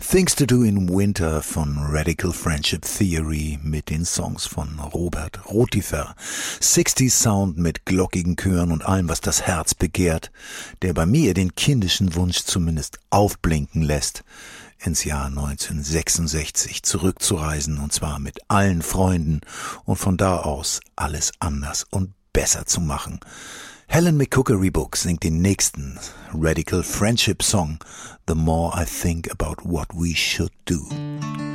Things to Do in Winter von Radical Friendship Theory mit den Songs von Robert Rotifer. 60s Sound mit glockigen Chören und allem, was das Herz begehrt, der bei mir den kindischen Wunsch zumindest aufblinken lässt, ins Jahr 1966 zurückzureisen, und zwar mit allen Freunden und von da aus alles anders und besser zu machen. Helen McCookery Book singt den nächsten Radical Friendship Song, The More I Think About What We Should Do.